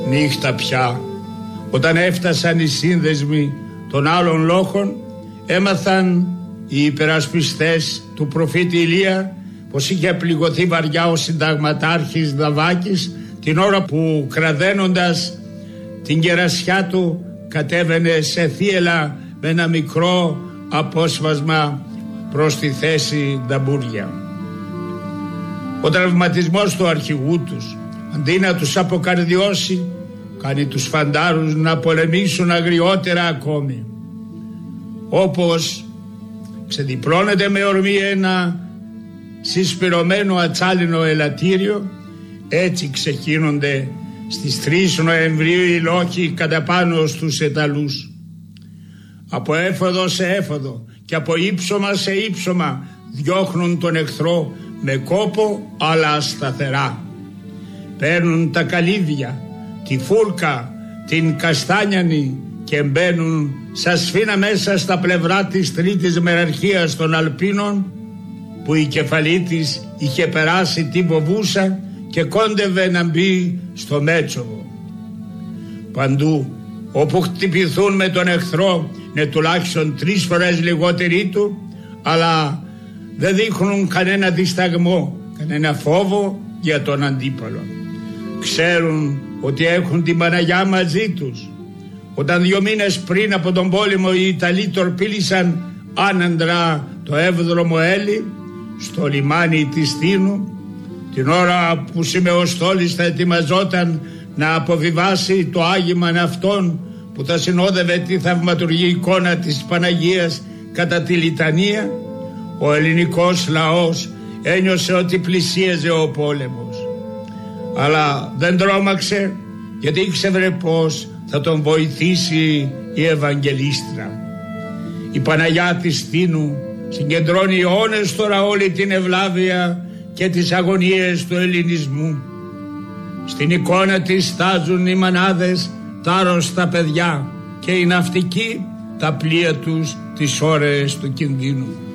νύχτα πια. Όταν έφτασαν οι σύνδεσμοι των άλλων λόχων, έμαθαν οι υπερασπιστές του προφήτη Ηλία πως είχε πληγωθεί βαριά ο συνταγματάρχης Δαβάκης την ώρα που, κραδένοντας την κερασιά του, κατέβαινε σε θύελλα με ένα μικρό απόσπασμα προς τη θέση Νταμπούρια. Ο τραυματισμός του αρχηγού τους, αντί να τους αποκαρδιώσει, κάνει τους φαντάρους να πολεμήσουν αγριότερα ακόμη. Όπως ξεδιπλώνεται με ορμή ένα συσπυρωμένο ατσάλινο ελαττήριο, έτσι ξεκίνονται στις 3 Νοεμβρίου οι λόχοι κατά πάνω στους Εταλούς. Από έφοδο σε έφοδο και από ύψωμα σε ύψωμα διώχνουν τον εχθρό με κόπο αλλά σταθερά. Παίρνουν τα καλύδια, τη φούρκα, την καστάνιανη και μπαίνουν σαν σφήνα μέσα στα πλευρά της τρίτης μεραρχίας των Αλπίνων, που η κεφαλή της είχε περάσει την Βοβούσα και κόντευε να μπει στο Μέτσοβο. Παντού όπου χτυπηθούν με τον εχθρό είναι τουλάχιστον 3 φορές λιγότεροι του, αλλά δεν δείχνουν κανένα δισταγμό, κανένα φόβο για τον αντίπαλο. Ξέρουν ότι έχουν την Παναγιά μαζί τους. Όταν 2 μήνες πριν από τον πόλεμο οι Ιταλοί τορπίλησαν άναντρα το 7ο Έλλη στο λιμάνι της Στήνου, την ώρα που Σημεοστόλης θα ετοιμαζόταν να αποβιβάσει το άγημαν αυτόν που θα συνόδευε τη θαυματουργή εικόνα της Παναγίας κατά τη λιτανία, ο ελληνικός λαός ένιωσε ότι πλησίαζε ο πόλεμος. Αλλά δεν τρόμαξε, γιατί ήξερε πως θα τον βοηθήσει η Ευαγγελίστρα. Η Παναγιά της Στήνου συγκεντρώνει αιώνες τώρα όλη την ευλάβεια και τις αγωνίες του ελληνισμού. Στην εικόνα της στάζουν οι μανάδες τα άρρωστα παιδιά και οι ναυτικοί τα πλοία τους τις ώρες του κινδύνου.